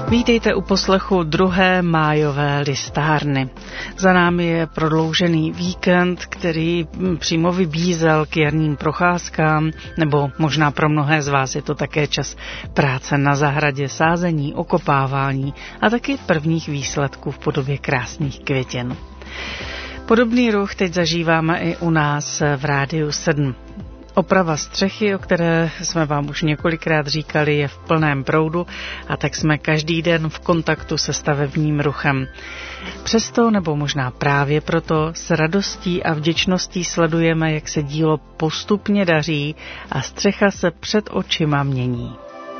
Vítejte u poslechu 2. májové listárny. Za námi je prodloužený víkend, který přímo vybízel k jarním procházkám, nebo možná pro mnohé z vás je to také čas práce na zahradě, sázení, okopávání a taky prvních výsledků v podobě krásných květin. Podobný ruch teď zažíváme i u nás v Rádiu 7. Oprava střechy, o které jsme vám už několikrát říkali, je v plném proudu a tak jsme každý den v kontaktu se stavebním ruchem. Přesto, nebo možná právě proto, s radostí a vděčností sledujeme, jak se dílo postupně daří a střecha se před očima mění.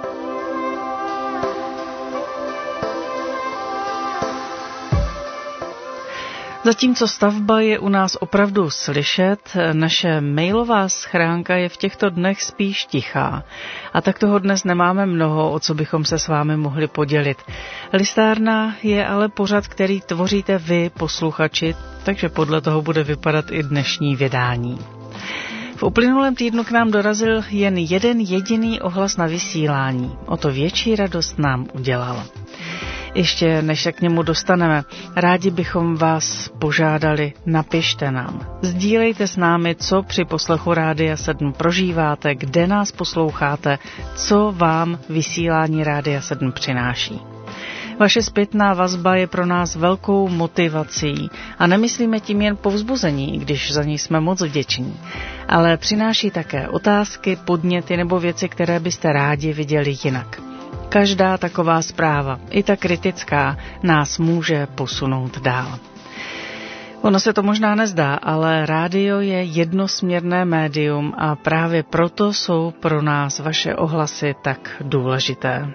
Zatímco stavba je u nás opravdu slyšet, naše mailová schránka je v těchto dnech spíš tichá. A tak toho dnes nemáme mnoho, o co bychom se s vámi mohli podělit. Listárna je ale pořad, který tvoříte vy, posluchači, takže podle toho bude vypadat i dnešní vydání. V uplynulém týdnu k nám dorazil jen jeden jediný ohlas na vysílání. O to větší radost nám udělal. Ještě než se k němu dostaneme, rádi bychom vás požádali, napište nám. Sdílejte s námi, co při poslechu Rádia 7 prožíváte, kde nás posloucháte, co vám vysílání Rádia 7 přináší. Vaše zpětná vazba je pro nás velkou motivací a nemyslíme tím jen povzbuzení, když za ní jsme moc vděční, ale přináší také otázky, podněty nebo věci, které byste rádi viděli jinak. Každá taková zpráva, i ta kritická, nás může posunout dál. Ono se to možná nezdá, ale rádio je jednosměrné médium a právě proto jsou pro nás vaše ohlasy tak důležité.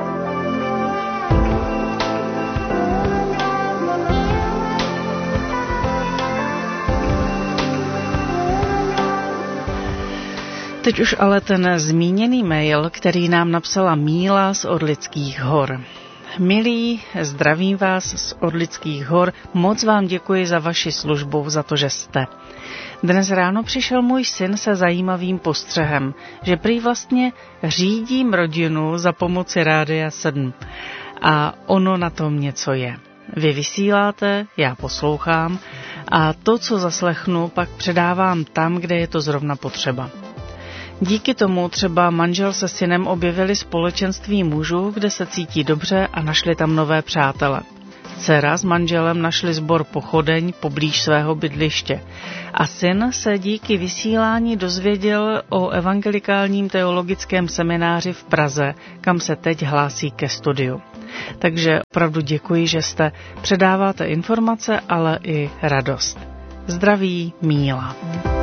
Teď už ale ten zmíněný mail, který nám napsala Míla z Orlických hor. Milí, zdravím vás z Orlických hor, moc vám děkuji za vaši službu, za to, že jste. Dnes ráno přišel můj syn se zajímavým postřehem, že prý vlastně řídím rodinu za pomoci Rádia 7. A ono na tom něco je. Vy vysíláte, já poslouchám a to, co zaslechnu, pak předávám tam, kde je to zrovna potřeba. Díky tomu třeba manžel se synem objevili společenství mužů, kde se cítí dobře a našli tam nové přátele. Dcera s manželem našli sbor Pochodeň poblíž svého bydliště. A syn se díky vysílání dozvěděl o evangelikálním teologickém semináři v Praze, kam se teď hlásí ke studiu. Takže opravdu děkuji, že jste předáváte informace, ale i radost. Zdraví, Míla.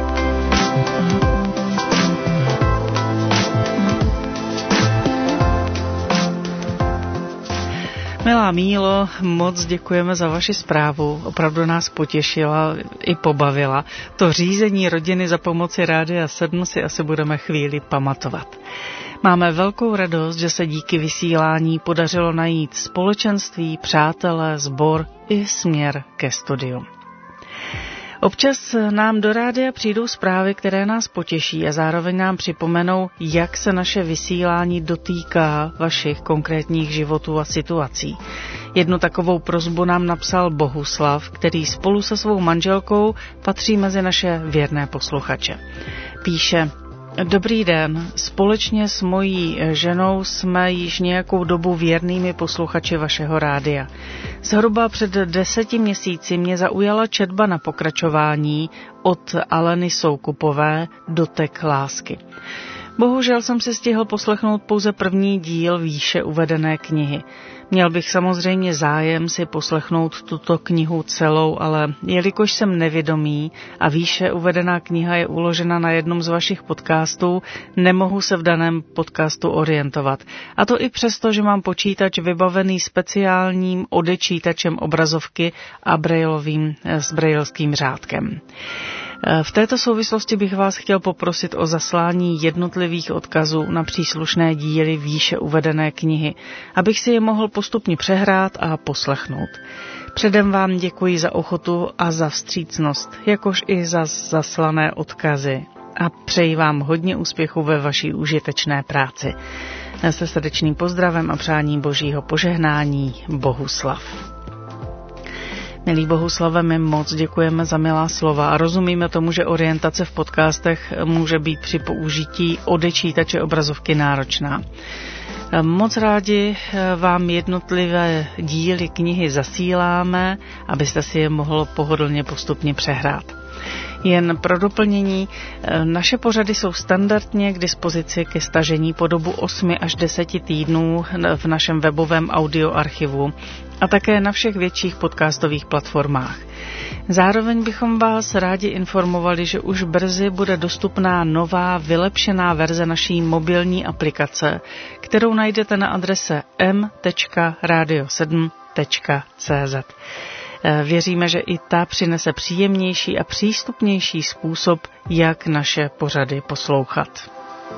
Milá Mílo, moc děkujeme za vaši zprávu, opravdu nás potěšila i pobavila. To řízení rodiny za pomoci Rádia 7 si asi budeme chvíli pamatovat. Máme velkou radost, že se díky vysílání podařilo najít společenství, přátelé, sbor i směr ke studiu. Občas nám do rádia přijdou zprávy, které nás potěší a zároveň nám připomenou, jak se naše vysílání dotýká vašich konkrétních životů a situací. Jednu takovou prosbu nám napsal Bohuslav, který spolu se svou manželkou patří mezi naše věrné posluchače. Píše: Dobrý den, společně s mojí ženou jsme již nějakou dobu věrnými posluchači vašeho rádia. Zhruba před 10 měsíci mě zaujala četba na pokračování od Aleny Soukupové Dotek lásky. Bohužel jsem si stihl poslechnout pouze první díl výše uvedené knihy. Měl bych samozřejmě zájem si poslechnout tuto knihu celou, ale jelikož jsem nevědomý a výše uvedená kniha je uložena na jednom z vašich podcastů, nemohu se v daném podcastu orientovat. A to i přesto, že mám počítač vybavený speciálním odečítačem obrazovky a s brailským řádkem. V této souvislosti bych vás chtěl poprosit o zaslání jednotlivých odkazů na příslušné díly výše uvedené knihy, abych si je mohl postupně přehrát a poslechnout. Předem vám děkuji za ochotu a za vstřícnost, jakož i za zaslané odkazy a přeji vám hodně úspěchu ve vaší užitečné práci. Se srdečným pozdravem a přáním božího požehnání Bohuslav. Milý Bohuslave, my moc děkujeme za milá slova a rozumíme tomu, že orientace v podcastech může být při použití odečítače obrazovky náročná. Moc rádi vám jednotlivé díly knihy zasíláme, abyste si je mohl pohodlně postupně přehrát. Jen pro doplnění, naše pořady jsou standardně k dispozici ke stažení po dobu 8 až 10 týdnů v našem webovém audioarchivu a také na všech větších podcastových platformách. Zároveň bychom vás rádi informovali, že už brzy bude dostupná nová vylepšená verze naší mobilní aplikace, kterou najdete na adrese m.radio7.cz. Věříme, že i ta přinese příjemnější a přístupnější způsob, jak naše pořady poslouchat.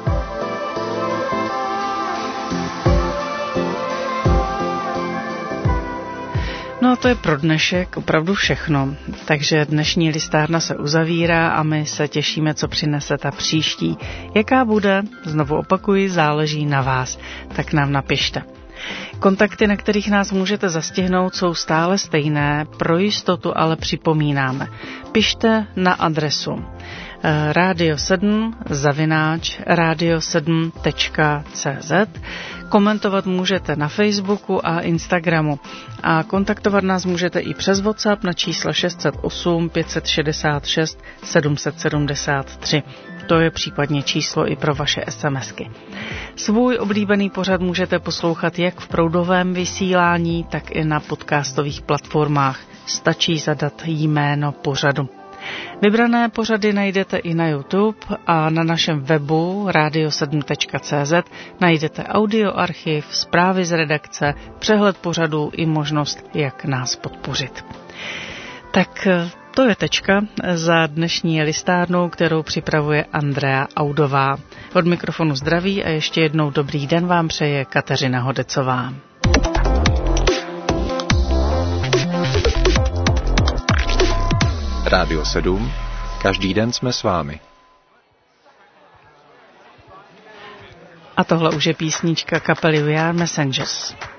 No a to je pro dnešek opravdu všechno, takže dnešní listárna se uzavírá a my se těšíme, co přinese ta příští. Jaká bude, znovu opakuji, záleží na vás, tak nám napište. Kontakty, na kterých nás můžete zastihnout, jsou stále stejné, pro jistotu ale připomínáme. Pište na adresu radio7@radio7.cz, komentovat můžete na Facebooku a Instagramu a kontaktovat nás můžete i přes WhatsApp na číslo 608 566 773. To je případně číslo i pro vaše SMSky. Svůj oblíbený pořad můžete poslouchat jak v proudovém vysílání, tak i na podcastových platformách. Stačí zadat jméno pořadu. Vybrané pořady najdete i na YouTube a na našem webu radio7.cz najdete audioarchiv, zprávy z redakce, přehled pořadů i možnost, jak nás podpořit. Tak to je tečka za dnešní listárnou, kterou připravuje Andrea Audová. Od mikrofonu zdraví a ještě jednou dobrý den vám přeje Kateřina Hodecová. Rádio 7. Každý den jsme s vámi. A tohle už je písnička kapely We Are Messengers.